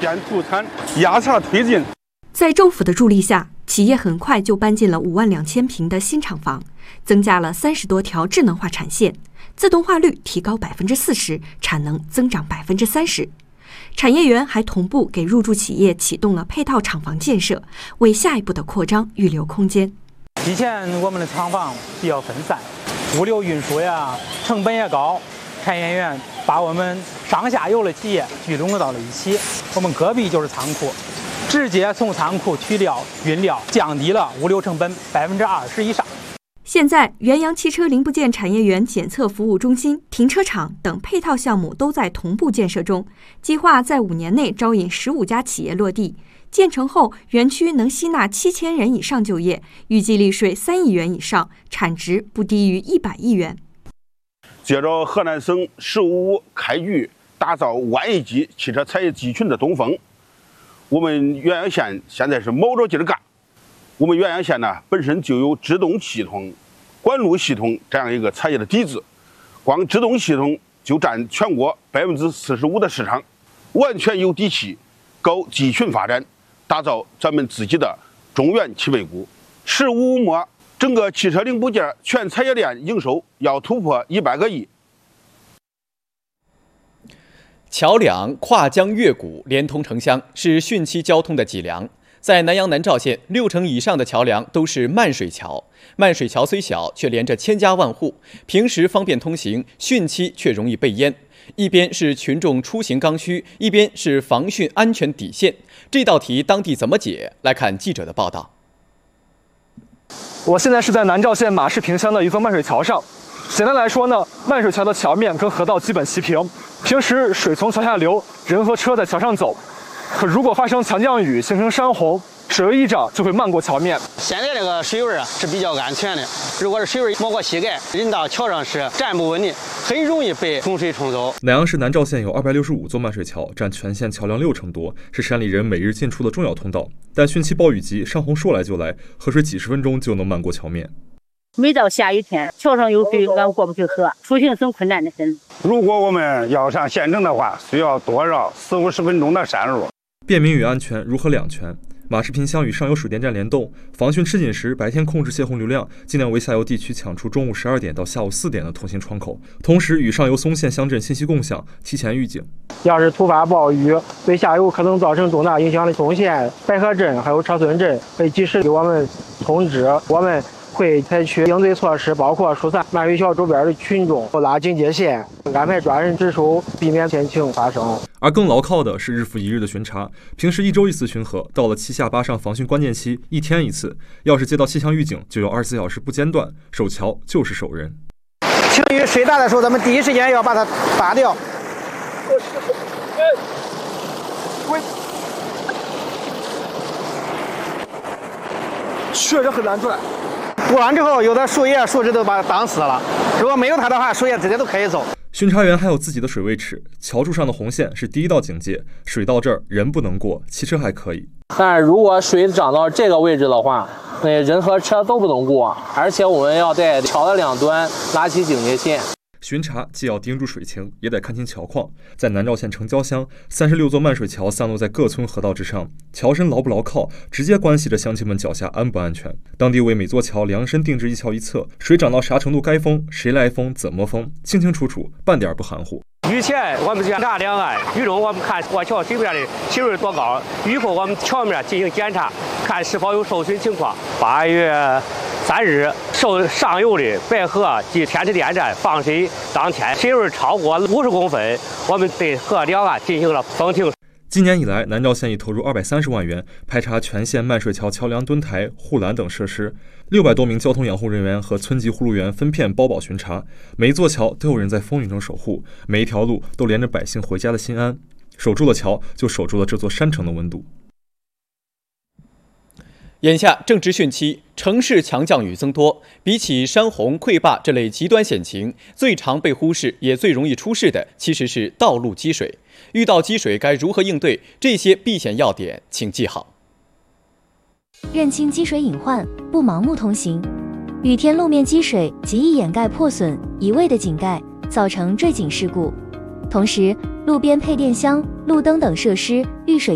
减土产，压榨推进。 在政府的助力下，企业很快就搬进了52000平的新厂房，增加了30多条智能化产线，自动化率提高40%，产能增长30%。产业园还同步给入驻企业启动了配套厂房建设，为下一步的扩张预留空间。 以前我们的厂房比较分散，物流运输呀，成本也高。产业园把我们上下游的企业聚拢到了一起，我们隔壁就是仓库，直接从仓库取料运料，降低了物流成本20%以上。 现在，元阳汽车零部件产业园检测服务中心、停车场等配套项目都在同步建设中，计划在5年内招引15家企业落地。建成后，园区能吸纳7000人以上就业，预计利税3亿元以上，产值不低于100亿元。 接着河南省“十五五”开局，打造万亿级汽车产业集群的东风。我们元阳县现在是卯着劲儿干。我们元阳县呢，本身就有制动系统、管路系统这样一个产业的底子，光制动系统就占全国45%的市场，完全有底气搞集群发展，打造咱们自己的中原汽配股。15末，整个汽车零部件全产业链营收要突破100个亿。 桥梁跨江越谷，连通城乡，是汛期交通的脊梁。在南阳南召县，60%以上的桥梁都是漫水桥。漫水桥虽小，却连着千家万户，平时方便通行，汛期却容易被淹。一边是群众出行刚需，一边是防汛安全底线。这道题当地怎么解？来看记者的报道。 我现在是在南召县马市坪乡的一座漫水桥上。简单来说呢，漫水桥的桥面跟河道基本齐平，平时水从桥下流，人和车在桥上走。可如果发生强降雨，形成山洪，水位一涨就会漫过桥面。 现在这个水位是比较安全的，如果是水位没过膝盖，人到桥上是站不稳的，很容易被洪水冲走。 南阳市南召县有265座漫水桥，占全县桥梁60%多，是山里人每日进出的重要通道。但汛期暴雨急，山洪说来就来，河水几10分钟就能漫过桥面。 每到下雨天，桥上有水，俺过不去河，出行很困难的很。 如果我们要上县城的话，需要多绕40-50分钟的山路。 便民与安全如何两全？马市坪乡与上游水电站联动，防汛吃紧时，白天控制泄洪流量，尽量为下游地区抢出中午12点到下午4点的通行窗口，同时与上游松县乡镇信息共享，提前预警。 要是突发暴雨对下游可能造成重大影响的松县、白河镇还有车村镇，会及时给我们通知，我们会采取应对措施，包括疏散漫水桥周边的群众，拉警戒线，安排抓人值守，避免天情发生。 而更牢靠的是日复一日的巡查，平时1周1次巡河，到了7下8上防汛关键期，1天1次。要是接到气象预警，就要24小时不间断。守桥就是守人。 晴雨水大的时候，咱们第一时间要把它拔掉。 确实很难拽。 过完之后，有的树叶、树枝都把它挡死了。如果没有它的话，树叶直接都可以走。 巡查员还有自己的水位尺，桥柱上的红线是第一道警戒，水到这儿人不能过，汽车还可以。 但是如果水涨到这个位置的话，人和车都不能过，而且我们要在桥的两端拉起警戒线。 巡查既要盯住水情，也得看清桥况。在南召县城郊乡，36座漫水桥散落在各村河道之上，桥身牢不牢靠，直接关系着乡亲们脚下安不安全。当地为每座桥量身定制一桥一侧，水涨到啥程度该封，谁来封，怎么封，清清楚楚，半点不含糊。 雨前我们检查两岸，雨中我们看过桥水面的水位多高，雨后我们桥面进行检查，看是否有受损情况。8月3日，受上游的白河及天池电站放水当天水位超过50公分，我们对河两岸进行了封停。 今年以来，南召县已投入230万元排查全县漫水桥桥梁墩台、护栏等设施，600多名交通养护人员和村级护路员分片包保巡查，每一座桥都有人在风雨中守护，每一条路都连着百姓回家的心安。守住了桥，就守住了这座山城的温度。 眼下正值汛期，城市强降雨增多，比起山洪、溃坝这类极端险情，最常被忽视也最容易出事的其实是道路积水。遇到积水该如何应对？这些避险要点请记好。 认清积水隐患，不盲目通行。雨天路面积水极易掩盖破损，一味的井盖，造成坠井事故。同时，路边配电箱、路灯等设施遇水